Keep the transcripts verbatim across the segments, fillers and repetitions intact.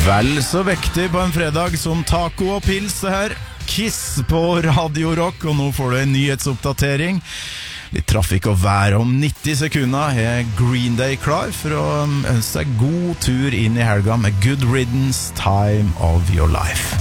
Vel så vektig på en fredag som taco og pils det her. Kiss på Radio Rock, og nå får du en nyhetsoppdatering. Litt trafikk og vær om nitti sekunder er Green Day klar for å ønske seg god tur inn i helga med Good Riddance, Time of Your Life.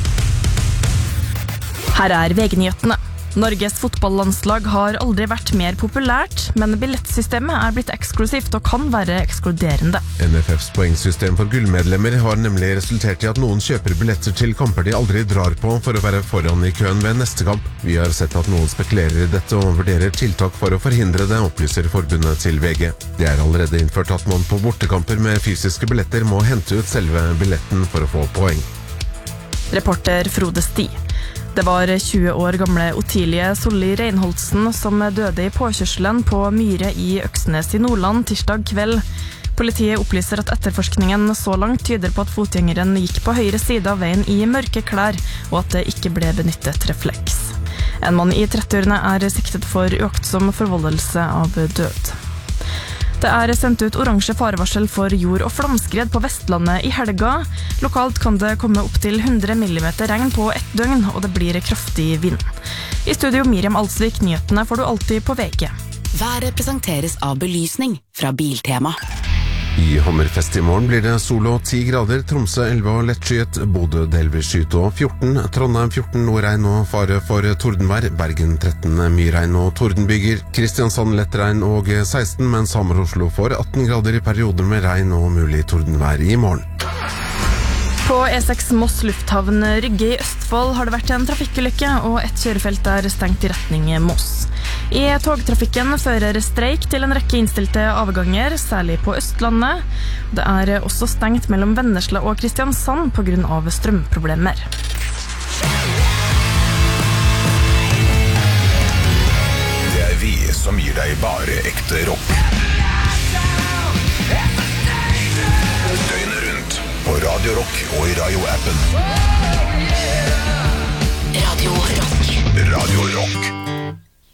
Her er V G-nyhetene. Norges fotballandslag har aldri vært mer populært, men billettsystemet er blitt eksklusivt og kan være ekskluderende. N F Fs poengsystem for gullmedlemmer har nemlig resultert i at noen kjøper billetter til kamper de aldri drar på for å være foran i køen ved neste kamp. Vi har sett at noen spekulerer i dette og vurderer tiltak for å forhindre det, opplyser forbundet til V G. Det er allerede innført at man på bortekamper med fysiske billetter må hente ut selve billetten for å få poeng. Reporter Frode Sti. Det var tjue år gamle Otilie Solli Reinholdsen som døde i påkjørselen på Myre i Øksnes i Nordland tirsdag kveld. Politiet opplyser at etterforskningen så langt tyder på at fotgjengeren gikk på høyre side av veien i mørke klær, og at det ikke ble benyttet refleks. En mann i trettiårene er siktet for uaktsom forvoldelse av død. Det er sendt ut oransje farevarsel for jord- og flomskred på Vestlandet i helga. Lokalt kan det komme opp til hundre millimeter regn på ett døgn, og det blir kraftig vind. I studio Miriam Alsvik, nyhetene får du alltid på V G. Været presenteres av belysning fra Biltema. I Hammerfest i morgen blir det sol og ti grader, Tromsø elleve og lettskyet, Bodø delvis skyet og fjorten, Trondheim fjorten, nordregn og fare for tordenvær, Bergen tretten, mye regn og tordenbyger, Kristiansand lettregn og seksten, mens Hamar Oslo får atten grader i perioder med regn og mulig tordenvær i morgen. På E seks Moss lufthavn Rygge i Østfold har det vært en trafikkulykke, og et kjørefelt er stengt i retning Moss. I togtrafikken fører streik til en rekke innstilte avganger, særlig på Østlandet. Det er også stengt mellom Vennesla og Kristiansand på grunn av strømproblemer. Det er vi som gir deg bare ekte rock. Døgnet rundt på Radio Rock og i Radio-appen. Radio Rock. Radio Rock.